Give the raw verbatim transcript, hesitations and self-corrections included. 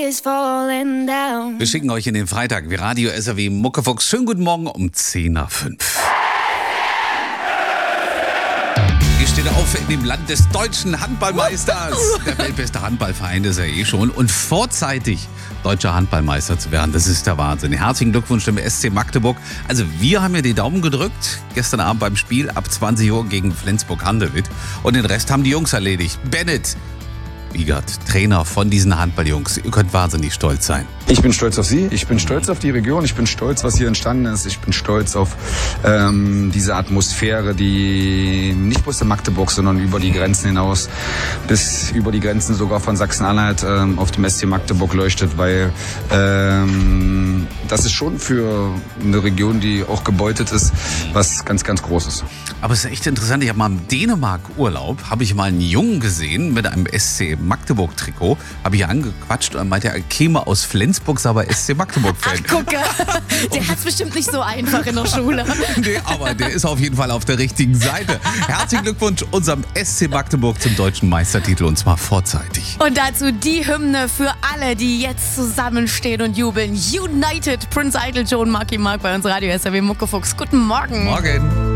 Wir schicken euch in den Freitag wie Radio S R W Muckefuchs. Schönen guten Morgen um zehn nach fünf. Hier steht auf in dem Land des deutschen Handballmeisters. Der weltbeste Handballverein ist er eh schon. Und vorzeitig deutscher Handballmeister zu werden, das ist der Wahnsinn. Herzlichen Glückwunsch dem S C Magdeburg. Also wir haben ja die Daumen gedrückt. Gestern Abend beim Spiel ab zwanzig Uhr gegen Flensburg-Handewitt. Und den Rest haben die Jungs erledigt. Bennett Wiegert, Trainer von diesen Handballjungs. Ihr könnt wahnsinnig stolz sein. Ich bin stolz auf Sie, ich bin stolz auf die Region, ich bin stolz, was hier entstanden ist. Ich bin stolz auf ähm, diese Atmosphäre, die nicht bloß in Magdeburg, sondern über die Grenzen hinaus, bis über die Grenzen sogar von Sachsen-Anhalt ähm, auf dem S C Magdeburg leuchtet, weil ähm, das ist schon für eine Region, die auch gebeutet ist, was ganz, ganz Großes. Aber es ist echt interessant, ich habe mal im Dänemark-Urlaub, habe ich mal einen Jungen gesehen mit einem S C Magdeburg-Trikot, habe ich angequatscht und er meinte, er käme aus Flensburg, ist aber S C Magdeburg-Fan. Ach, gucke, der hat es bestimmt nicht so einfach in der Schule. Nee, aber der ist auf jeden Fall auf der richtigen Seite. Herzlichen Glückwunsch unserem S C Magdeburg zum deutschen Meistertitel und zwar vorzeitig. Und dazu die Hymne für alle, die jetzt zusammenstehen und jubeln. United, Prince Idol, Joan, Marky Mark bei uns Radio S R W Muckefuchs. Guten Morgen. Morgen.